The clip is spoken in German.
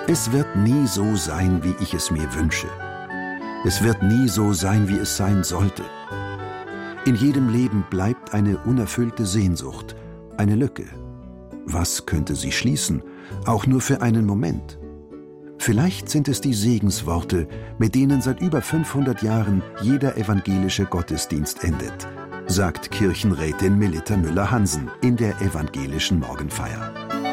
Es wird nie so sein, wie ich es mir wünsche. Es wird nie so sein, wie es sein sollte. In jedem Leben bleibt eine unerfüllte Sehnsucht, eine Lücke. Was könnte sie schließen, auch nur für einen Moment? Vielleicht sind es die Segensworte, mit denen seit über 500 Jahren jeder evangelische Gottesdienst endet, sagt Kirchenrätin Melitta Müller-Hansen in der evangelischen Morgenfeier.